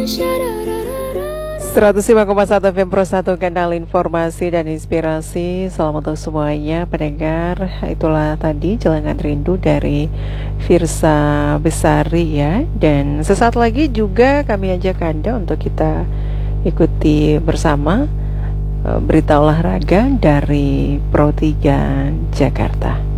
105,1 FM Pro 1, kanal informasi dan inspirasi. Selamat untuk semuanya pendengar. Itulah tadi Jelangan Rindu dari Firsa Besari ya. Dan sesaat lagi juga kami ajak Anda untuk kita ikuti bersama berita olahraga dari Pro 3 Jakarta.